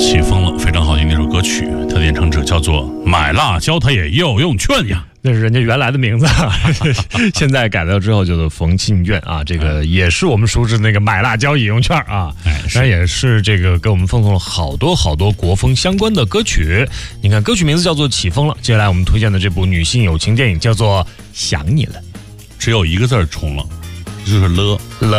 起风了，非常好听的一首歌曲，它的演唱者叫做买辣椒它也有用券呀， 那是人家原来的名字现在改掉之后叫做冯庆苑啊，这个也是我们熟知的那个买辣椒饮用券啊，当然也是这个给我们奉送了好多好多国风相关的歌曲。你看歌曲名字叫做起风了，接下来我们推荐的这部女性友情电影叫做想你了， 只有一个字重了，就是了。